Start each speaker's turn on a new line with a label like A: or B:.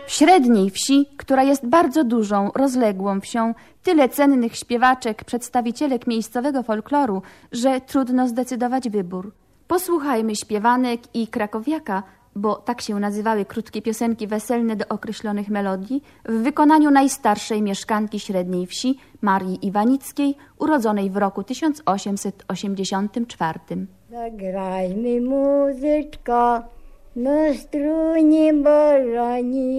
A: W Średniej Wsi, która jest bardzo dużą, rozległą wsią, tyle cennych śpiewaczek, przedstawicielek miejscowego folkloru, że trudno zdecydować wybór. Posłuchajmy śpiewanek i krakowiaka, bo tak się nazywały krótkie piosenki weselne do określonych melodii, w wykonaniu najstarszej mieszkanki Średniej Wsi, Marii Iwanickiej, urodzonej w roku 1884.
B: Zagrajmy muzyczka na strunie barani.